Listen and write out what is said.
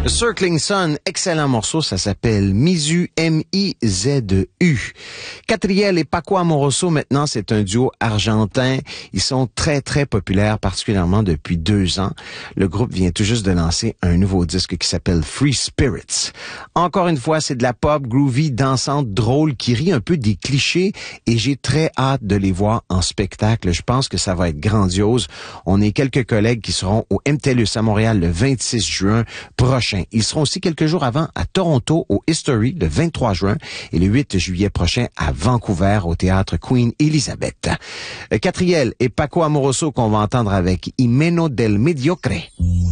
The Circling Sun, excellent morceau, ça s'appelle Mizu, M-I-Z-U. Catriel et Paco Amoroso, maintenant, c'est un duo argentin. Ils sont très, très populaires, particulièrement depuis 2 ans. Le groupe vient tout juste de lancer un nouveau disque qui s'appelle Free Spirits. Encore une fois, c'est de la pop groovy, dansante, drôle, qui rit un peu des clichés et j'ai très hâte de les voir en spectacle. Je pense que ça va être grandiose. On est quelques collègues qui seront au MTLUS à Montréal le 26 juin prochain. Ils seront aussi quelques jours avant à Toronto au History le 23 juin et le 8 juillet prochain à Vancouver au théâtre Queen Elizabeth. Catriel et Paco Amoroso qu'on va entendre avec Himeno del Mediocre.